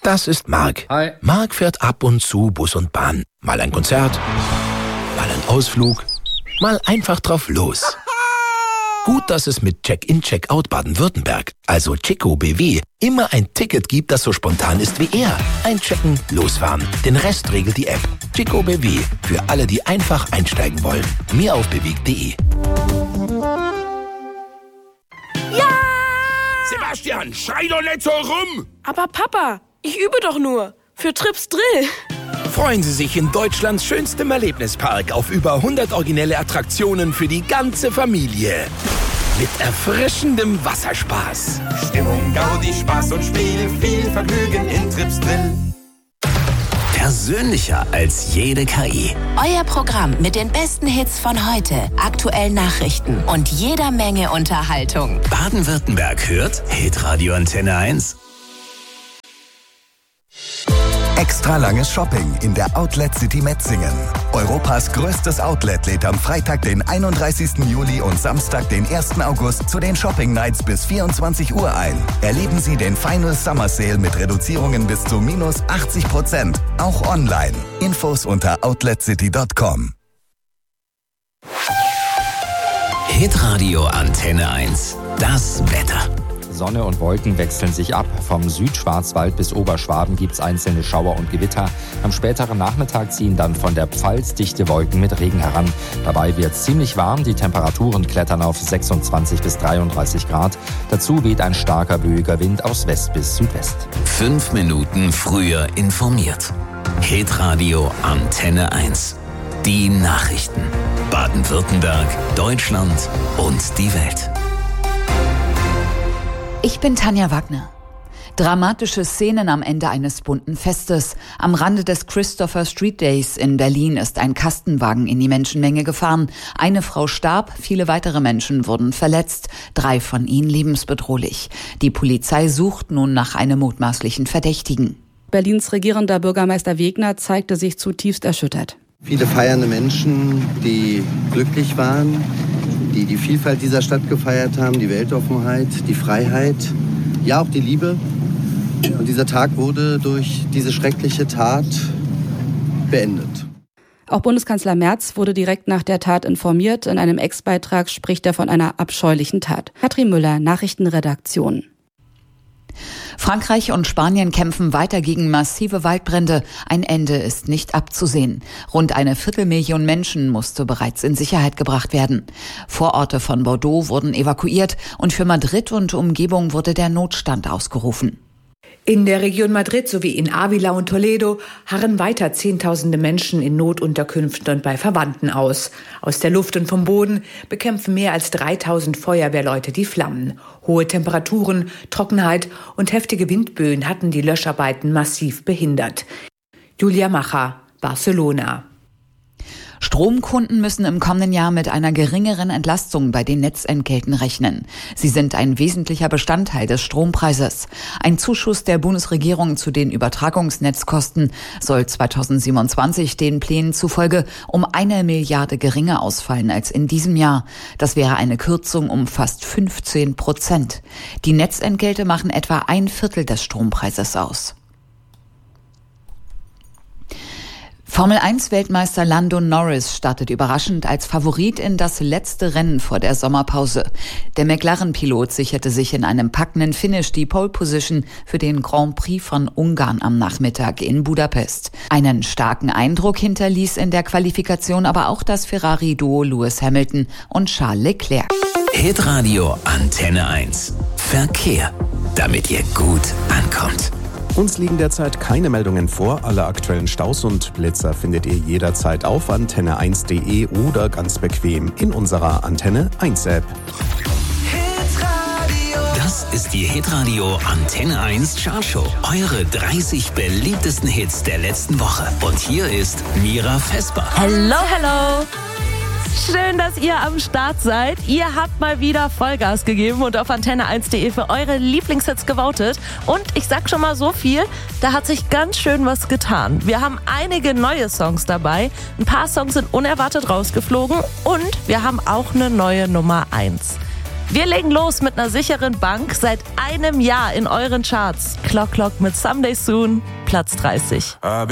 Das ist Marc. Hi. Marc fährt ab und zu Bus und Bahn. Mal ein Konzert, mal ein Ausflug, mal einfach drauf los. Gut, dass es mit Check-in, Check-out Baden-Württemberg, also Chico BW, immer ein Ticket gibt, das so spontan ist wie er. Einchecken, losfahren. Den Rest regelt die App. Chico BW, für alle, die einfach einsteigen wollen. Mehr auf bewegt.de. Ja! Sebastian, schrei doch nicht so rum! Aber Papa, ich übe doch nur. Für Trips Drill. Freuen Sie sich in Deutschlands schönstem Erlebnispark auf über 100 originelle Attraktionen für die ganze Familie. Mit erfrischendem Wasserspaß. Stimmung, Gaudi, Spaß und Spiel, viel Vergnügen in Trips Drill. Persönlicher als jede KI. Euer Programm mit den besten Hits von heute, aktuellen Nachrichten und jeder Menge Unterhaltung. Baden-Württemberg hört Hitradio Antenne 1. Extra langes Shopping in der Outlet City Metzingen. Europas größtes Outlet lädt am Freitag, den 31. Juli und Samstag, den 1. August zu den Shopping Nights bis 24 Uhr ein. Erleben Sie den Final Summer Sale mit Reduzierungen bis zu minus 80%. Auch online. Infos unter outletcity.com. Hitradio Antenne 1. Das Wetter. Sonne und Wolken wechseln sich ab. Vom Südschwarzwald bis Oberschwaben gibt's einzelne Schauer und Gewitter. Am späteren Nachmittag ziehen dann von der Pfalz dichte Wolken mit Regen heran. Dabei wird's ziemlich warm. Die Temperaturen klettern auf 26 bis 33 Grad. Dazu weht ein starker böiger Wind aus West bis Südwest. 5 Minuten früher informiert. Hitradio Antenne 1. Die Nachrichten. Baden-Württemberg, Deutschland und die Welt. Ich bin Tanja Wagner. Dramatische Szenen am Ende eines bunten Festes. Am Rande des Christopher Street Days in Berlin ist ein Kastenwagen in die Menschenmenge gefahren. Eine Frau starb, viele weitere Menschen wurden verletzt, 3 von ihnen lebensbedrohlich. Die Polizei sucht nun nach einem mutmaßlichen Verdächtigen. Berlins regierender Bürgermeister Wegner zeigte sich zutiefst erschüttert. Viele feiernde Menschen, die glücklich waren, die die Vielfalt dieser Stadt gefeiert haben, die Weltoffenheit, die Freiheit, ja auch die Liebe. Und dieser Tag wurde durch diese schreckliche Tat beendet. Auch Bundeskanzler Merz wurde direkt nach der Tat informiert. In einem Ex-Beitrag spricht er von einer abscheulichen Tat. Katrin Müller, Nachrichtenredaktion. Frankreich und Spanien kämpfen weiter gegen massive Waldbrände. Ein Ende ist nicht abzusehen. Rund 250.000 Menschen musste bereits in Sicherheit gebracht werden. Vororte von Bordeaux wurden evakuiert und für Madrid und Umgebung wurde der Notstand ausgerufen. In der Region Madrid sowie in Ávila und Toledo harren weiter Zehntausende Menschen in Notunterkünften und bei Verwandten aus. Aus der Luft und vom Boden bekämpfen mehr als 3.000 Feuerwehrleute die Flammen. Hohe Temperaturen, Trockenheit und heftige Windböen hatten die Löscharbeiten massiv behindert. Julia Macher, Barcelona. Stromkunden müssen im kommenden Jahr mit einer geringeren Entlastung bei den Netzentgelten rechnen. Sie sind ein wesentlicher Bestandteil des Strompreises. Ein Zuschuss der Bundesregierung zu den Übertragungsnetzkosten soll 2027 den Plänen zufolge um 1 Milliarde geringer ausfallen als in diesem Jahr. Das wäre eine Kürzung um fast 15%. Die Netzentgelte machen etwa 1/4 des Strompreises aus. Formel-1-Weltmeister Lando Norris startet überraschend als Favorit in das letzte Rennen vor der Sommerpause. Der McLaren-Pilot sicherte sich in einem packenden Finish die Pole-Position für den Grand Prix von Ungarn am Nachmittag in Budapest. Einen starken Eindruck hinterließ in der Qualifikation aber auch das Ferrari-Duo Lewis Hamilton und Charles Leclerc. Hitradio Antenne 1. Verkehr, damit ihr gut ankommt. Uns liegen derzeit keine Meldungen vor. Alle aktuellen Staus und Blitzer findet ihr jederzeit auf antenne1.de oder ganz bequem in unserer Antenne 1 App. Das ist die Hitradio Antenne 1 Chartshow. Eure 30 beliebtesten Hits der letzten Woche. Und hier ist Mira Vesper. Hello, hello. Schön, dass ihr am Start seid. Ihr habt mal wieder Vollgas gegeben und auf antenne1.de für eure Lieblingshits gewotet. Und ich sag schon mal so viel, da hat sich ganz schön was getan. Wir haben einige neue Songs dabei. Ein paar Songs sind unerwartet rausgeflogen und wir haben auch eine neue Nummer 1. Wir legen los mit einer sicheren Bank seit einem Jahr in euren Charts. Clock Clock mit Someday Soon, Platz 30.